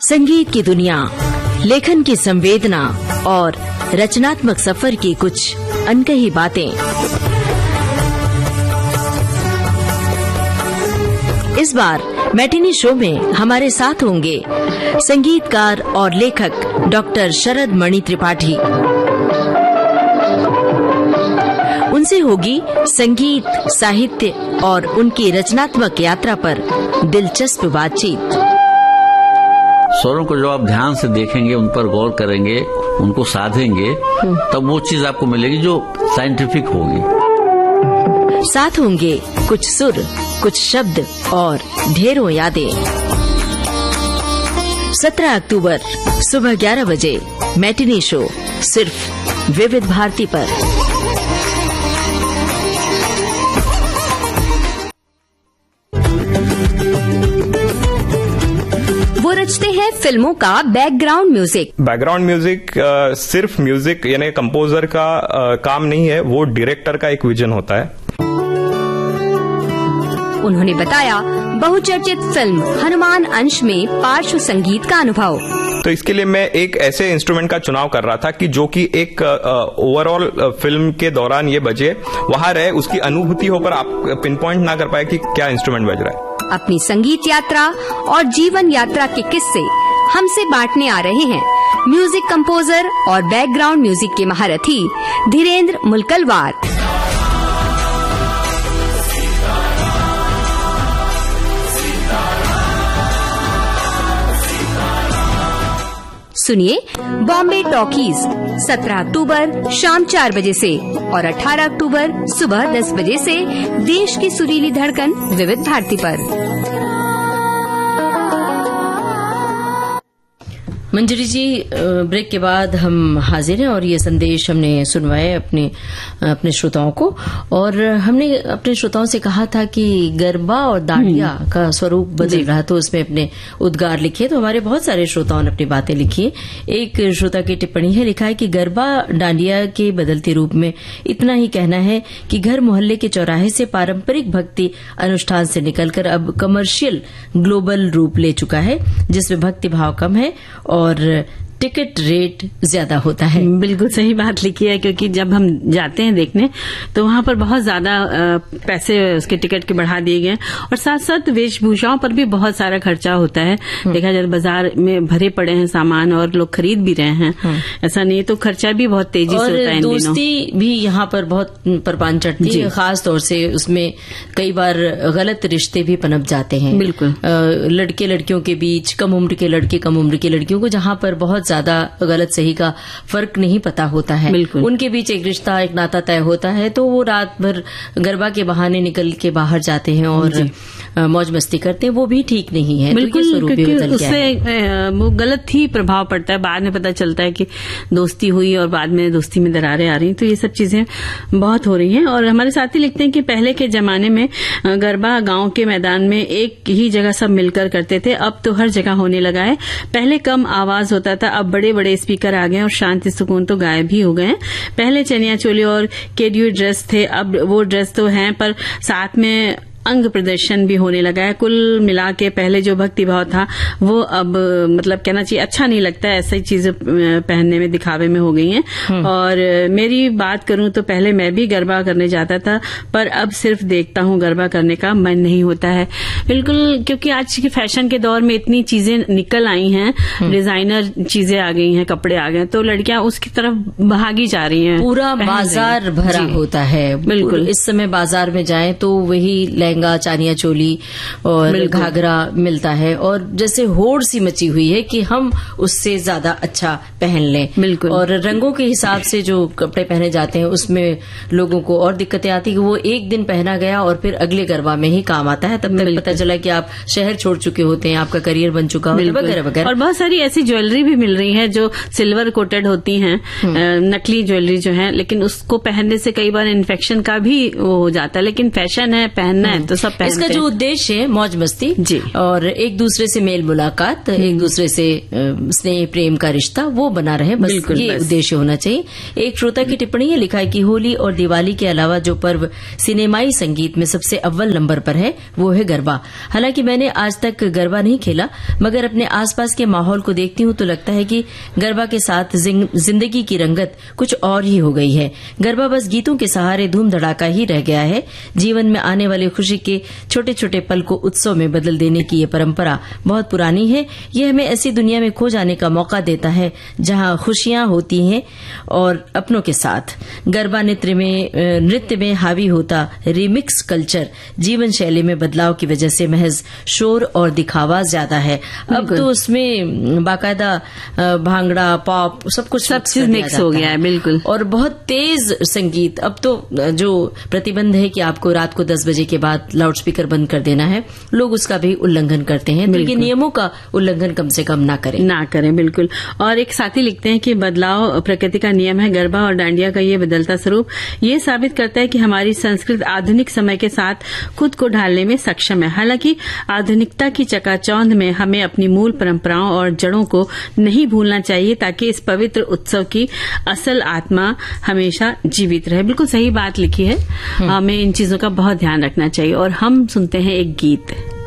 संगीत की दुनिया, लेखन की संवेदना और रचनात्मक सफर की कुछ अनकही बातें। इस बार मैटिनी शो में हमारे साथ होंगे संगीतकार और लेखक डॉक्टर शरद मणि त्रिपाठी। उनसे होगी संगीत, साहित्य और उनकी रचनात्मक यात्रा पर दिलचस्प बातचीत। स्वरों को जब आप ध्यान से देखेंगे, उन पर गौर करेंगे, उनको साधेंगे, तब वो चीज आपको मिलेगी जो साइंटिफिक होगी। साथ होंगे कुछ सुर, कुछ शब्द और ढेरों यादें। 17 अक्टूबर सुबह 11 बजे मैटिनी शो, सिर्फ विविध भारती पर। वो रचते हैं फिल्मों का बैकग्राउंड म्यूजिक। बैकग्राउंड म्यूजिक सिर्फ म्यूजिक यानी कंपोजर का काम नहीं है, वो डायरेक्टर का एक विजन होता है। उन्होंने बताया बहुचर्चित फिल्म हनुमान अंश में पार्श्व संगीत का अनुभव। तो इसके लिए मैं एक ऐसे इंस्ट्रूमेंट का चुनाव कर रहा था कि जो कि एक ओवरऑल फिल्म के दौरान ये बजे, वहां रहे, उसकी अनुभूति हो, पर आप पिन पॉइंट ना कर पाए कि क्या इंस्ट्रूमेंट बज रहा है। अपनी संगीत यात्रा और जीवन यात्रा के किस्से हमसे बांटने आ रहे हैं म्यूजिक कंपोजर और बैकग्राउंड म्यूजिक के महारथी धीरेन्द्र मुलकलवार। सुनिए बॉम्बे टॉकीज 17 अक्टूबर शाम 4 बजे से और 18 अक्टूबर सुबह 10 बजे से देश की सुरीली धड़कन विविध भारती पर। मंजरी जी, ब्रेक के बाद हम हाजिर हैं और ये संदेश हमने सुनवाए अपने श्रोताओं को, और हमने अपने श्रोताओं से कहा था कि गरबा और दांडिया का स्वरूप बदल रहा, तो उसमें अपने उद्गार लिखिए। तो हमारे बहुत सारे श्रोताओं ने अपनी बातें लिखी है। एक श्रोता की टिप्पणी है, लिखा है कि गरबा दांडिया के बदलते रूप में इतना ही कहना है कि घर मोहल्ले के चौराहे से पारंपरिक भक्ति अनुष्ठान से निकलकर अब कमर्शियल ग्लोबल रूप ले चुका है, जिसमें भक्ति भाव कम है और टिकट रेट ज्यादा होता है। बिल्कुल सही बात लिखी है, क्योंकि जब हम जाते हैं देखने तो वहां पर बहुत ज्यादा पैसे उसके टिकट के बढ़ा दिए गए, और साथ साथ वेशभूषाओं पर भी बहुत सारा खर्चा होता है। देखा जाए बाजार में भरे पड़े हैं सामान और लोग खरीद भी रहे हैं, ऐसा नहीं, तो खर्चा भी बहुत तेजी से होता है। दोस्ती भी यहाँ पर बहुत परपान चढ़ती है, खास तौर से उसमें कई बार गलत रिश्ते भी पनप जाते हैं। बिल्कुल, लड़के लड़कियों के बीच, कम उम्र के लड़के कम उम्र की लड़कियों को जहाँ पर बहुत ज्यादा गलत सही का फर्क नहीं पता होता है, उनके बीच एक रिश्ता, एक नाता तय होता है, तो वो रात भर गरबा के बहाने निकल के बाहर जाते हैं और मौज मस्ती करते हैं। वो भी ठीक नहीं है। बिल्कुल, क्योंकि उससे वो गलत ही प्रभाव पड़ता है। बाद में पता चलता है कि दोस्ती हुई और बाद में दोस्ती में दरारें आ रही, तो ये सब चीजें बहुत हो रही हैं। और हमारे साथी लिखते हैं कि पहले के जमाने में गरबा गांव के मैदान में एक ही जगह सब मिलकर करते थे, अब तो हर जगह होने लगा है। पहले कम आवाज होता था, अब बड़े बड़े स्पीकर आ गए और शांति सुकून तो गायब ही हो गए हैं। पहले चनिया चोली और केडियो ड्रेस थे, अब वो ड्रेस तो हैं, पर साथ में अंग प्रदर्शन भी होने लगा है। कुल मिला के पहले जो भक्ति भाव था वो अब मतलब कहना चाहिए अच्छा नहीं लगता है, ऐसी चीजें पहनने में, दिखावे में हो गई हैं। और मेरी बात करूं तो पहले मैं भी गरबा करने जाता था, पर अब सिर्फ देखता हूं, गरबा करने का मन नहीं होता है। बिल्कुल, क्योंकि आज के फैशन के दौर में इतनी चीजें निकल आई हैं, डिजाइनर चीजें आ गई हैं, कपड़े आ गए, तो लड़कियां उसकी तरफ भागी जा रही हैं। पूरा बाजार भरा होता है। बिल्कुल, इस समय बाजार में जाएं तो वही चानिया चोली और घाघरा मिलता है, और जैसे होड़ सी मची हुई है कि हम उससे ज्यादा अच्छा पहन लें। बिल्कुल, और रंगों के हिसाब से जो कपड़े पहने जाते हैं उसमें लोगों को और दिक्कतें आती है कि वो एक दिन पहना गया और फिर अगले गरबा में ही काम आता है, तब तक पता चला कि आप शहर छोड़ चुके होते हैं, आपका करियर बन चुका होता है, वगैरह वगैरह। और बहुत सारी ऐसी ज्वेलरी भी मिल रही है जो सिल्वर कोटेड होती हैं, नकली ज्वेलरी जो है, लेकिन उसको पहनने से कई बार इन्फेक्शन का भी वो हो जाता है। लेकिन फैशन है, पहनना है तो सब पहनते इसका जो उद्देश्य है मौज मस्ती जी, और एक दूसरे से मेल मुलाकात, एक दूसरे से स्नेह प्रेम का रिश्ता वो बना रहे, बस ये उद्देश्य होना चाहिए। एक श्रोता की टिप्पणी है, लिखा है कि होली और दिवाली के अलावा जो पर्व सिनेमाई संगीत में सबसे अव्वल नंबर पर है वो है गरबा। हालांकि मैंने आज तक गरबा नहीं खेला, मगर अपने आसपास के माहौल को देखती हूँ तो लगता है कि गरबा के साथ जिंदगी की रंगत कुछ और ही हो गई है। गरबा बस गीतों के सहारे धूम धड़ाका ही रह गया है। जीवन में आने वाले खुशी के छोटे छोटे पल को उत्सव में बदल देने की ये परंपरा बहुत पुरानी है। ये हमें ऐसी दुनिया में खो जाने का मौका देता है जहां खुशियां होती हैं और अपनों के साथ। गरबा नृत्य में हावी होता रिमिक्स कल्चर जीवन शैली में बदलाव की वजह से महज शोर और दिखावा ज्यादा है। अब तो उसमें बाकायदा भांगड़ा, पॉप, सब चीज मिक्स हो गया है, बिल्कुल। और बहुत तेज संगीत। अब तो जो प्रतिबंध है कि आपको रात को 10 बजे के बाद लाउड स्पीकर बंद कर देना है, लोग उसका भी उल्लंघन करते हैं। तो ये नियमों का उल्लंघन कम से कम ना करें, बिल्कुल। और एक साथी लिखते हैं कि बदलाव प्रकृति का नियम है। गरबा और डांडिया का ये बदलता स्वरूप ये साबित करता है कि हमारी संस्कृति आधुनिक समय के साथ खुद को ढालने में सक्षम है। हालांकि आधुनिकता की चकाचौंध में हमें अपनी मूल परंपराओं और जड़ों को नहीं भूलना चाहिए, ताकि इस पवित्र उत्सव की असल आत्मा हमेशा जीवित रहे। बिल्कुल सही बात लिखी है। हमें इन चीजों का बहुत ध्यान रखना चाहिए। और हम सुनते हैं एक गीत।